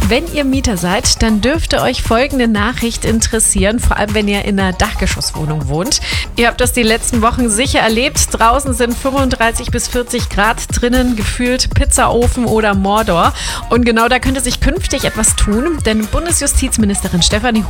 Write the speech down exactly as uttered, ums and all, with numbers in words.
Wenn ihr Mieter seid, dann dürfte euch folgende Nachricht interessieren, vor allem wenn ihr in einer Dachgeschosswohnung wohnt. Ihr habt das die letzten Wochen sicher erlebt. Draußen sind fünfunddreißig bis vierzig Grad, drinnen gefühlt Pizzaofen oder Mordor. Und genau da könnte sich künftig etwas tun, denn Bundesjustizministerin Stefanie